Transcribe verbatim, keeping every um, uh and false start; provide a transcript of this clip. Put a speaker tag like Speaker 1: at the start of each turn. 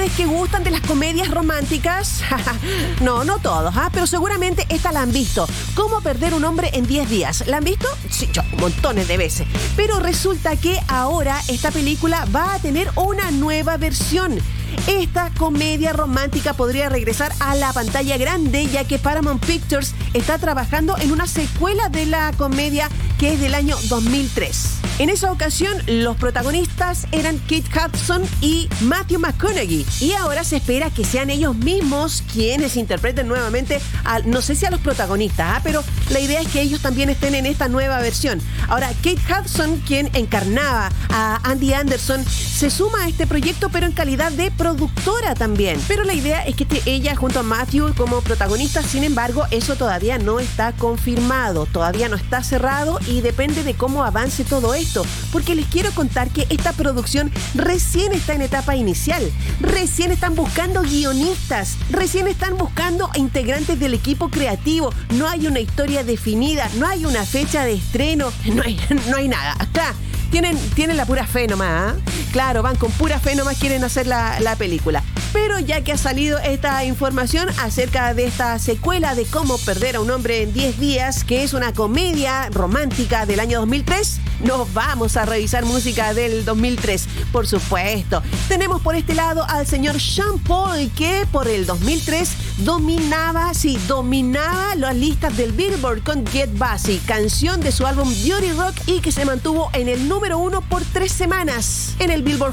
Speaker 1: ustedes que gustan de las comedias románticas, no, no todos, ¿ah? Pero seguramente esta la han visto. ¿Cómo perder un hombre en diez días? ¿La han visto? Sí, yo, montones de veces. Pero resulta que ahora esta película va a tener una nueva versión. Esta comedia romántica podría regresar a la pantalla grande, ya que Paramount Pictures está trabajando en una secuela de la comedia que es del año dos mil tres. En esa ocasión, los protagonistas eran Kate Hudson y Matthew McConaughey. Y ahora se espera que sean ellos mismos quienes interpreten nuevamente, a, no sé si a los protagonistas, ¿eh? Pero la idea es que ellos también estén en esta nueva versión. Ahora, Kate Hudson, quien encarnaba a Andy Anderson, se suma a este proyecto, pero en calidad de productora también. Pero la idea es que esté ella junto a Matthew como protagonista. Sin embargo, eso todavía no está confirmado, todavía no está cerrado y depende de cómo avance todo esto. Porque les quiero contar que esta producción recién está en etapa inicial. Recién están buscando guionistas, recién están buscando integrantes del equipo creativo. No hay una historia definida, no hay una fecha de estreno, no hay, no hay nada. Acá tienen, tienen la pura fe nomás, ¿eh? Claro, van con pura fe nomás, quieren hacer la, la película. Pero ya que ha salido esta información acerca de esta secuela de Cómo perder a un hombre en diez días, que es una comedia romántica del año dos mil tres, nos vamos a revisar música del dos mil tres, por supuesto. Tenemos por este lado al señor Sean Paul, que por el dos mil tres dominaba, sí, dominaba las listas del Billboard con Get Busy, canción de su álbum Beauty Rock y que se mantuvo en el número uno por tres semanas en el Billboard